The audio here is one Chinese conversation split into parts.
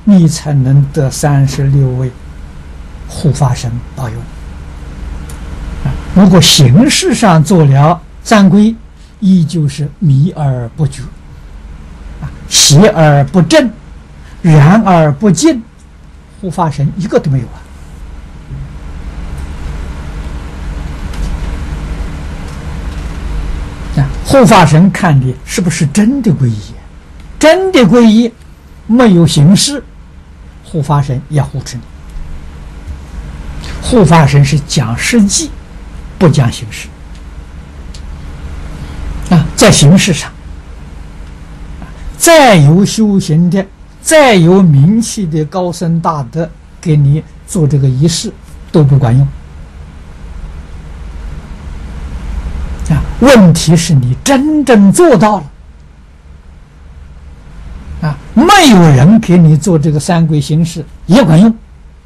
你才能得36位护法神保佑。如果形式上做了三皈，依旧是迷而不觉，邪而不正，然而不净，护法神一个都没有啊！护法神看你是不是真的皈依，真的皈依，没有形式，护法神也护持你。护法神是讲实际，不讲形式啊，在形式上，再有修行的、再有名气的高僧大德给你做这个仪式都不管用啊。问题是你真正做到了啊，没有人给你做这个三皈形式也管用。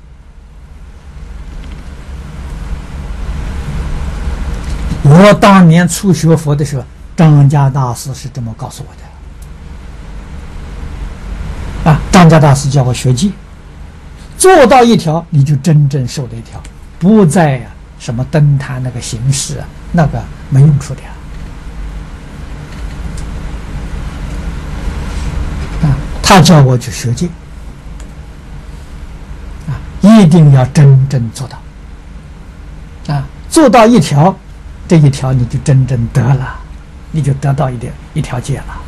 我当年初学佛的时候，张家大师是这么告诉我的啊。张家大师叫我学戒，做到一条你就真正受了一条，不再什么登坛那个形式啊，那个没用处的啊。他叫我去学戒啊，一定要真正做到啊，做到一条。这一条你就真正得了，你就得到一条戒了，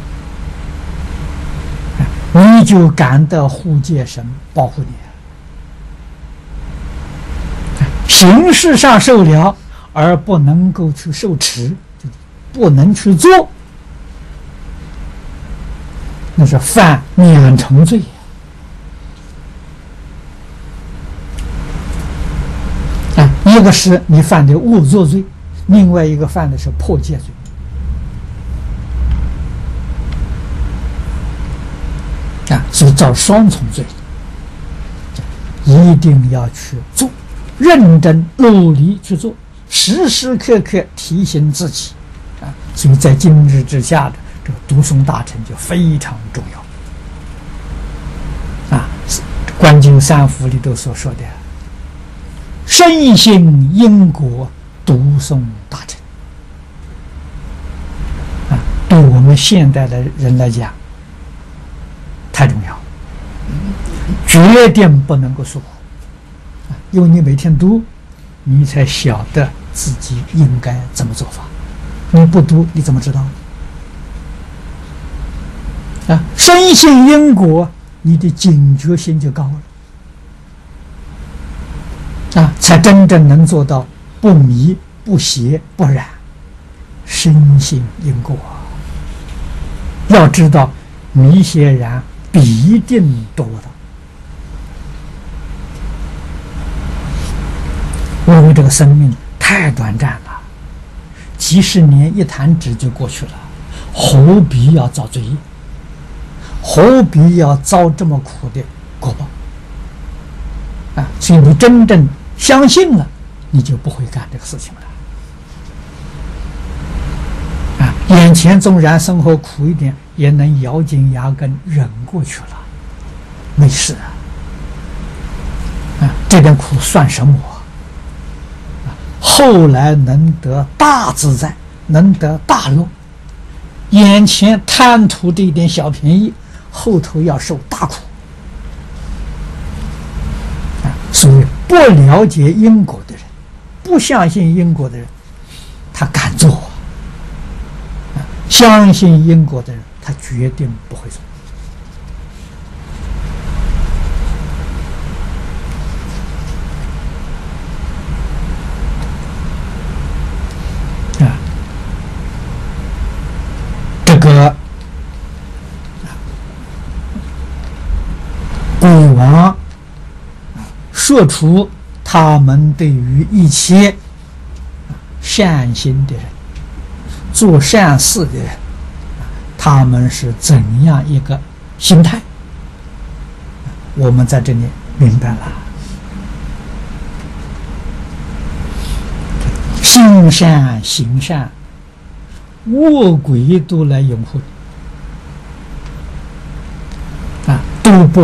你就感得护戒神保护你。形式上受了，而不能够去受持，就不能去做，那是犯2重罪。一个是你犯的误作罪，另外一个犯的是破戒罪啊，所以造双重罪。一定要去做，认真努力去做，时时刻刻提醒自己啊。所以在今日之下的这个读诵大乘就非常重要啊。观经三福里头所说的深信因果，读诵大乘啊，对我们现代的人来讲太重要，决定不能够疏忽啊！因为你每天读，你才晓得自己应该怎么做法。你不读，你怎么知道啊？深信因果，你的警觉性就高了。啊，才真正能做到不迷、不邪、不染，深信因果。要知道，迷邪染必定多的。因为这个生命太短暂了，几十年一弹指就过去了，何必要造罪业？何必要遭这么苦的果报？啊，所以你真正相信了，你就不会干这个事情了。啊，眼前纵然生活苦一点，也能咬紧牙根忍过去了，没事啊。啊，这点苦算什么？啊，后来能得大自在，能得大乐。眼前贪图这一点小便宜，后头要受大苦。所以不了解因果的人，不相信因果的人，他敢做啊；相信因果的人，他决定不会做啊。这个鬼王说出他们对于一切善心的人、做善事的人，他们是怎样一个心态，我们在这里明白了。心善行善，恶鬼都来拥护啊，都不